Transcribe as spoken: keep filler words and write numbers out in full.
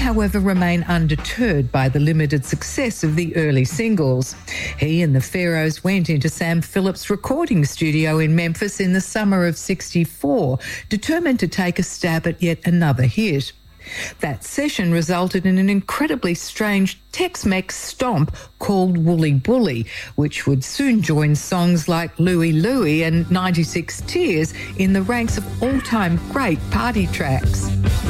however, remain undeterred by the limited success of the early singles. He and the Pharaohs went into Sam Phillips' recording studio in Memphis in the summer of sixty-four, determined to take a stab at yet another hit. That session resulted in an incredibly strange Tex-Mex stomp called Wooly Bully, which would soon join songs like Louie Louie and ninety-six Tears in the ranks of all-time great party tracks.